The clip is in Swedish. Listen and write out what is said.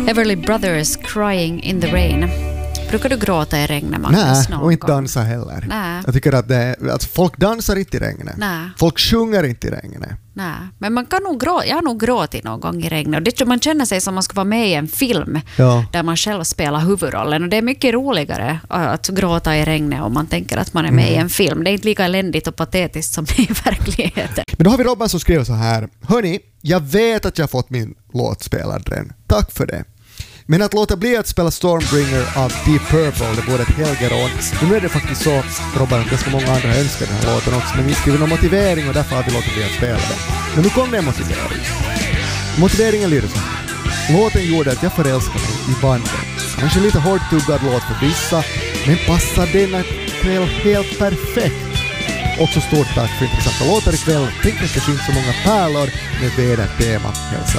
Everly Brothers, Crying in the Rain. Brukar du gråta i regnet, Magnus? Nej, och inte dansa heller. Nej. Jag tycker att folk dansar inte i regnet. Nej. Folk sjunger inte i regnet. Nej, men man kan nog gråta. Jag har nog gråtit någon gång i regnet. Och det tror man känner sig som man ska vara med i en film där man själv spelar huvudrollen. Och det är mycket roligare att gråta i regnet om man tänker att man är med i en film. Det är inte lika eländigt och patetiskt som det är i verkligheten. Men då har vi Robban som skriver så här: hörni, jag vet att jag fått min låt spelad redan. Tack för det. Men att låta bli att spela Stormbringer av Deep Purple, det vore ett helgerån. Nu är det faktiskt så, Robban, att ganska många andra önskar den här låten också, men vi skriver någon motivering och därför har vi låtit bli att spela den. Men nu kom det en motivering. Motiveringen lyder så här: låten gjorde att jag förälskade mig i bandet. Kanske lite hårdtuggad låt för vissa, men passar denna kväll helt perfekt. Också stort tack för intressanta låtar ikväll. Tänk att det finns så många pärlor med väder tema. Hälsa